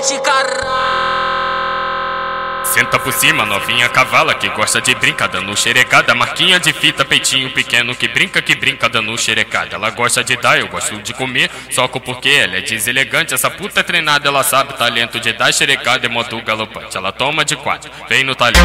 mete caralho. Senta por cima, novinha cavala que gosta de brincar dando xerecada. Marquinha de fita, peitinho pequeno que brinca dando xerecada. Ela gosta de dar, eu gosto de comer, soco porque ela é deselegante. Essa puta é treinada, ela sabe o talento de dar xerecada e moto galopante. Ela toma de quatro, vem no talento.